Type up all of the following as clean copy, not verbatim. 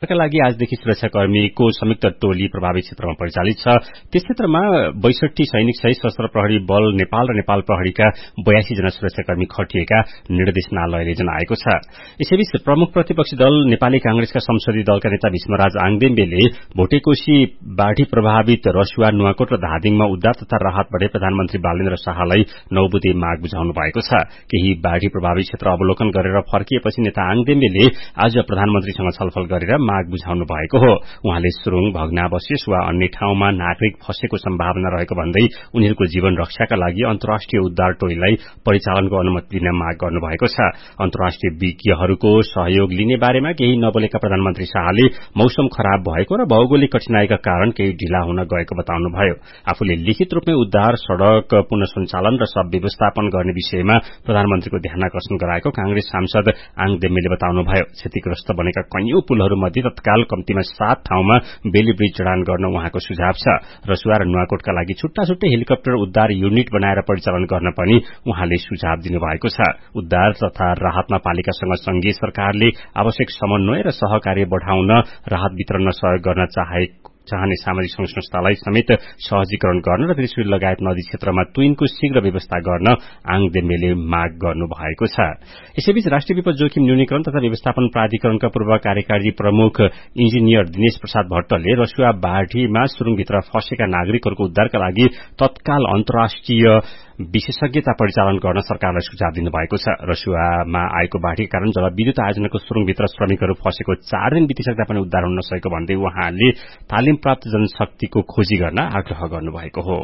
का लागि आजदेखि सुरक्षाकर्मीको संयुक्त टोली प्रभावित क्षेत्रमा परिचालित छ। त्यस क्षेत्रमा 62 सैनिक सहित सशस्त्र प्रहरी बल नेपाल र नेपाल प्रहरीका 82 जना सुरक्षाकर्मी खटिएका निर्देशनालयले जनाएको छ। यसैबीच प्रमुख प्रतिपक्षी दल नेपाली कांग्रेसका संसदीय दलका नेता भीष्मराज आङदेम्बेले भोटेकोशी बाढ़ी प्रभावित रसुवा, नुवाकोट र धादिङमा उद्धार तथा राहत बढे प्रधानमन्त्री बालेन्द्र शाहलाई 9 बुँदे माग बुझाउनु भएको छ। केही बाढ़ी प्रभावित क्षेत्र अवलोकन गरेर फर्किएपछि नेता आङदेम्बेले आज प्रधानमन्त्रीसँग छलफल गरेर माग बुझाउनु भएको हो। उहाँले सुरुङ, भग्नावशेष वा अन्य ठाउँमा नागरिक फँसेको सम्भावना रहेको भन्दै उनीहरूको जीवन रक्षाका लागि अन्तर्राष्ट्रिय उद्धार टोलीलाई परिचालनको अनुमति दिन माग गर्नुभएको छ। अन्तर्राष्ट्रिय विज्ञहरूको सहयोग लिने बारेमा केही नबोलेका प्रधानमन्त्री शाहले मौसम खराब भएको र भौगोलिक कठिनाईका कारण केही ढिला हुन गएको बताउनुभयो। आफूले लिखित रूपमै उद्धार, सड़क पुनः सञ्चालन र सब व्यवस्थापन गर्ने विषयमा प्रधानमन्त्रीको ध्यानाकर्षण गराएको कांग्रेस सांसद आङदेम्बेले बताउनुभयो। क्षतिग्रस्त बनेका कैयौं पुलहरूमध्ये तत्काल कम्तीमा 7 ठाउँमा बेली ब्रिज जडान गर्न उहाँको सुझाव छ। रसुवा र नुवाकोटका लागि छुट्टा छुट्टै हेलिकप्टर उद्धार युनिट बनाएर परिचालन गर्न पनि उहाँले सुझाव दिनुभएको छ। उद्धार तथा राहतमा पालिकासँग संघीय सरकारले आवश्यक समन्वय र सहकार्य बढ़ाउन, राहत वितरण सहयोग गर्न चाहने सामाजिक संघ संस्थालाई समेत सहजीकरण गर्न र त्रिशुली लगायत नदी क्षेत्रमा तुइनको शीघ्र व्यवस्था गर्न आङदेम्बेले माग गर्नु भएको छ। यसैबीच राष्ट्रिय विपद जोखिम न्यूनीकरण तथा व्यवस्थापन प्राधिकरणका पूर्व कार्यकारी प्रमुख इन्जिनियर दिनेश प्रसाद भट्टले रसुवा बाढ़ीमा सुरुङभित्र फँसेका नागरिकहरूको उद्धारका लागि तत्काल अन्तर्राष्ट्रिय विशेषज्ञता परिचालन गर्न सरकारलाई सुझाव दिनुभएको छ। रसुवामा आएको बाढ़ीका कारण जलविद्युत आयोजनाको सुरुङभित्र श्रमिकहरू फँसेको 4 दिन बितिसक्दा पनि उद्धार हुन नसकेको भन्दै उहाँले तालिम प्राप्त जनशक्तिको खोजी गर्न आग्रह गर्नुभएको हो।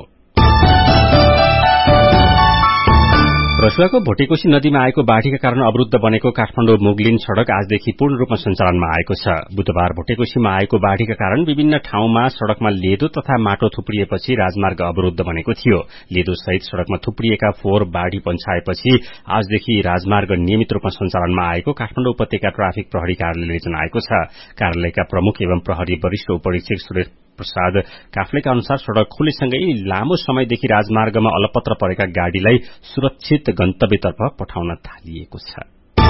रसुवाको भोटेकोशी नदीमा आएको बाढ़ीका कारण अवरूद्ध बनेको काठमाडौँ मुगलिन सड़क आजदेखि पूर्ण रूपमा सञ्चालनमा आएको छ। बुधबार भोटेकोशीमा आएको बाढ़ीका कारण विभिन्न ठाउँमा सड़कमा लेदो तथा माटो थुप्रिएपछि राजमार्ग अवरूद्ध बनेको थियो। लेदो सहित सड़कमा थुप्रिएका फोहोर बाढ़ी पन्छाएपछि आजदेखि राजमार्ग नियमित रूपमा सञ्चालनमा आएको काठमाडौँ उपत्यका ट्राफिक प्रहरी कार्यालयले जनाएको छ। कार्यालयका प्रमुख एवं प्रहरी वरिष्ठ उपरीक्षक सुरेश प्रसाद काफ्लेका अनुसार सड़क खुलेसँगै लामो समयदेखि राजमार्गमा अलपत्र परेका गाड़ीलाई सुरक्षित गन्तव्यतर्फ पठाउन थालिएको छ।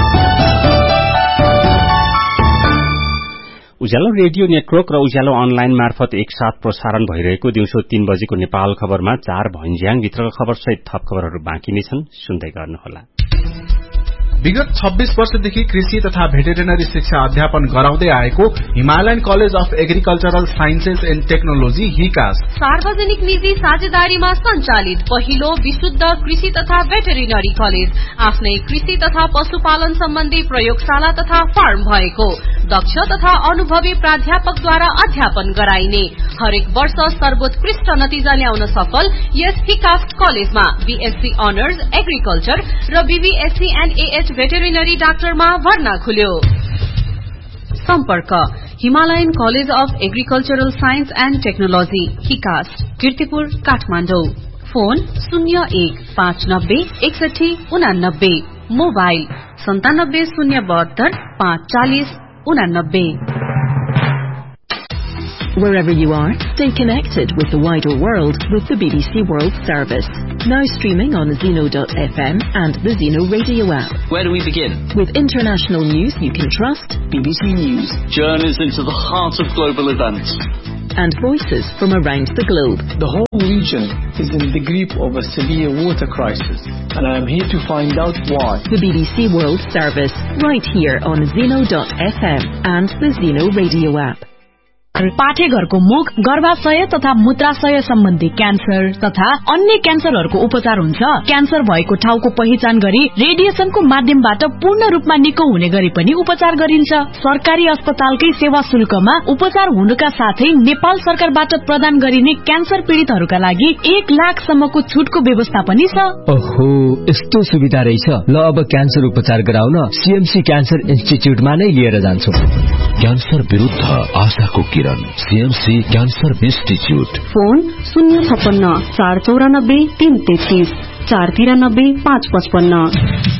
उज्यालो रेडियो नेटवर्क र उज्यालो अनलाइन मार्फत एकसाथ प्रसारण भइरहेको दिउँसो 3 बजेको नेपाल खबरमा 4 भञ्ज्याङ भित्रका खबरसहित थप खबरहरू बाँकी नै छन्, सुन्दै गर्नुहोला। विगत 26 वर्षदेखि कृषि तथा भेटेरिनरी शिक्षा अध्यापन गराउँदै आएको Himalayan college of agricultural sciences and technology हिकास सार्वजनिक निजी साझेदारीमा सञ्चालित पहिलो विशुद्ध कृषि तथा भेटेरिनरी कलेज, आफ्नै कृषि तथा पशुपालन सम्बन्धी प्रयोगशाला तथा फार्म भएको, दक्ष तथा अनुभवी प्राध्यापकद्वारा अध्यापन गराइने, हरेक वर्ष सर्वोत्कृष्ट नतिजा ल्याउन सफल यस हिकास कलेजमा बीएससी अनर्स एग्रिकल्चर र बीबीएससी एण्ड एएच भेटेरिनरी डाक्टरमा भर्ना खुल्यो। सम्पर्क Himalayan college of agricultural science and technology हिकास, Kirtipur, Kathmandu. Phone 01596189, mobile 9702 540 89। Wherever you are, stay connected with the wider world with the BBC World Service. Now streaming on Zeno.fm and the Zeno radio app. Where do we begin? With international news you can trust. BBC News. Journeys into the heart of global events. And voices from around the globe. The whole region is in the grip of a severe water crisis, and I am here to find out why. The BBC World Service, right here on Zeno.fm and the Zeno radio app. पाठेघरको मुख, गर्भाशय तथा मूत्राशय सम्बन्धी cancer तथा अन्य क्यान्सरहरूको उपचार हुन्छ। Cancer भएको ठाउँको पहिचान गरी रेडिएसनको माध्यमबाट पूर्ण रूपमा निको हुने गरी पनि उपचार गरिन्छ। सरकारी अस्पतालकै सेवा शुल्कमा उपचार हुनुका साथै नेपाल सरकारबाट प्रदान गरिने क्यान्सर पीड़ितहरूका लागि 1 लाख सम्मको छुटको व्यवस्था पनि छ। ओहो, यस्तो सुविधा रहेछ। ल अब क्यान्सर उपचार गराउन सीएमसी क्यान्सर इन्स्टिच्युटमा नै लिएर जान्छु। क्यान्सर विरुद्ध आशाको किरण, सीएमसी क्यान्सर इन्स्टिच्युट। फोन 056 494 333 493 555।